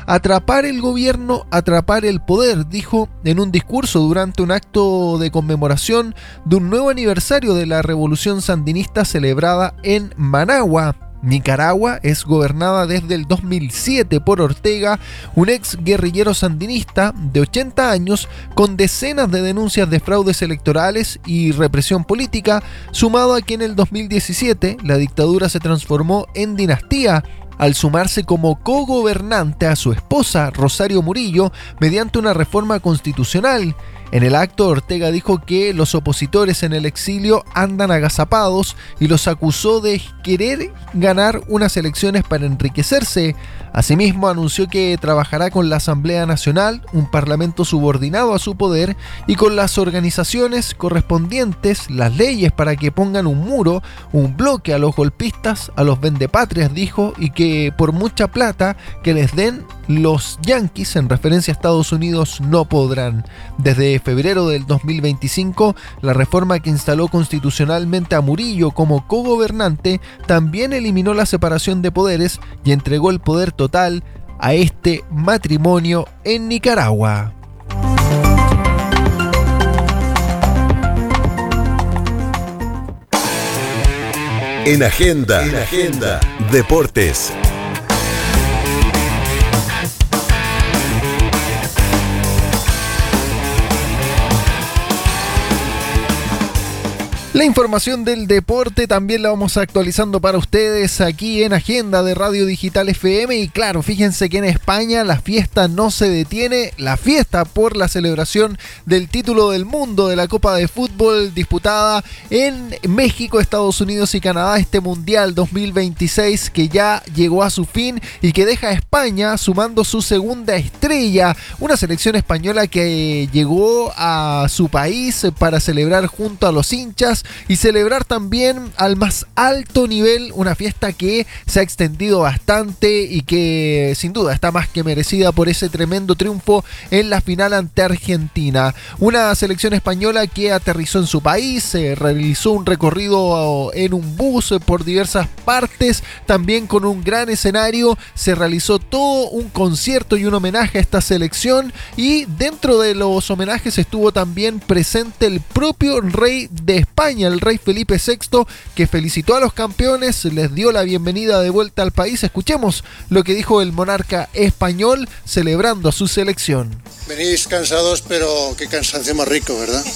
atrapar el gobierno, atrapar el poder, dijo en un discurso durante un acto de conmemoración de un nuevo aniversario de la revolución sandinista celebrada en Managua. Nicaragua es gobernada desde el 2007 por Ortega, un ex guerrillero sandinista de 80 años con decenas de denuncias de fraudes electorales y represión política, sumado a que en el 2017 la dictadura se transformó en dinastía, al sumarse como cogobernante a su esposa, Rosario Murillo, mediante una reforma constitucional. En el acto, Ortega dijo que los opositores en el exilio andan agazapados y los acusó de querer ganar unas elecciones para enriquecerse. Asimismo, anunció que trabajará con la Asamblea Nacional, un parlamento subordinado a su poder, y con las organizaciones correspondientes, las leyes para que pongan un muro, un bloque a los golpistas, a los vendepatrias, dijo, y que por mucha plata que les den, los yanquis, en referencia a Estados Unidos, no podrán. Desde febrero del 2025, la reforma que instaló constitucionalmente a Murillo como cogobernante también eliminó la separación de poderes y entregó el poder total a este matrimonio en Nicaragua. En Agenda, Deportes. La información del deporte también la vamos actualizando para ustedes aquí en Agenda de Radio Digital FM. Y claro, fíjense que en España la fiesta no se detiene. La fiesta por la celebración del título del mundo de la Copa de Fútbol disputada en México, Estados Unidos y Canadá. Este Mundial 2026 que ya llegó a su fin y que deja a España sumando su segunda estrella. Una selección española que llegó a su país para celebrar junto a los hinchas y celebrar también al más alto nivel una fiesta que se ha extendido bastante y que sin duda está más que merecida por ese tremendo triunfo en la final ante Argentina. Una selección española que aterrizó en su país, realizó un recorrido en un bus por diversas partes, también con un gran escenario, se realizó todo un concierto y un homenaje a esta selección, y dentro de los homenajes estuvo también presente el propio rey de España, el rey Felipe VI, que felicitó a los campeones, les dio la bienvenida de vuelta al país. Escuchemos lo que dijo el monarca español celebrando a su selección. Venís cansados, pero qué cansancio más rico, ¿verdad?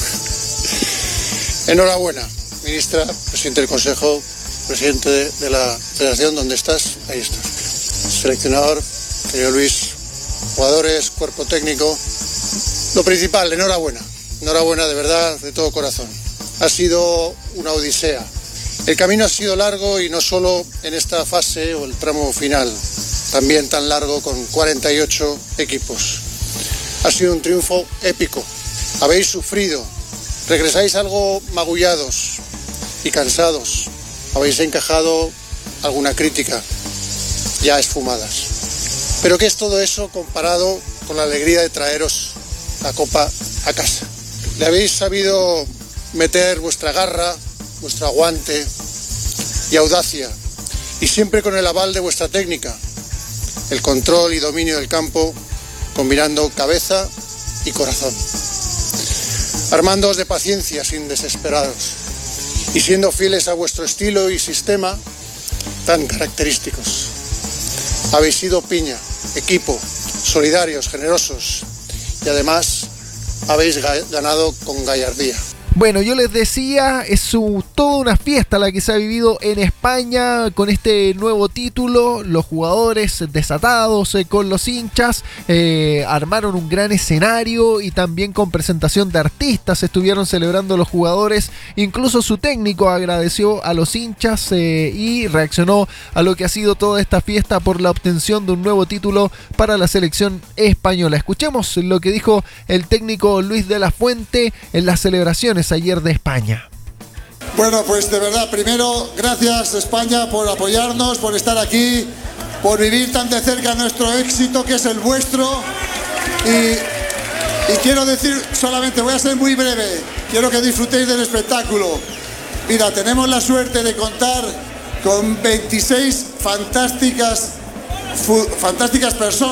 Enhorabuena, ministra, presidente del Consejo, presidente de la Federación, ¿dónde estás? Ahí estás. Seleccionador, querido Luis, jugadores, cuerpo técnico. Lo principal, enhorabuena. Enhorabuena de verdad, de todo corazón. Ha sido una odisea. El camino ha sido largo y no solo en esta fase o el tramo final, también tan largo con 48 equipos. Ha sido un triunfo épico. Habéis sufrido, regresáis algo magullados y cansados. Habéis encajado alguna crítica ya esfumadas. Pero ¿qué es todo eso comparado con la alegría de traeros la copa a casa? Le habéis sabido meter vuestra garra, vuestro aguante y audacia, y siempre con el aval de vuestra técnica, el control y dominio del campo, combinando cabeza y corazón, armándoos de paciencia sin desesperados y siendo fieles a vuestro estilo y sistema tan característicos. Habéis sido piña, equipo, solidarios, generosos, y además habéis ganado con gallardía. Bueno, yo les decía, es toda una fiesta la que se ha vivido en España con este nuevo título. Los jugadores desatados con los hinchas armaron un gran escenario y también con presentación de artistas estuvieron celebrando los jugadores. Incluso su técnico agradeció a los hinchas y reaccionó a lo que ha sido toda esta fiesta por la obtención de un nuevo título para la selección española. Escuchemos lo que dijo el técnico Luis de la Fuente en las celebraciones ayer de España. Bueno, pues de verdad, primero, gracias España por apoyarnos, por estar aquí, por vivir tan de cerca nuestro éxito que es el vuestro. Y quiero decir solamente, voy a ser muy breve, quiero que disfrutéis del espectáculo. Mira, tenemos la suerte de contar con 26 fantásticas personas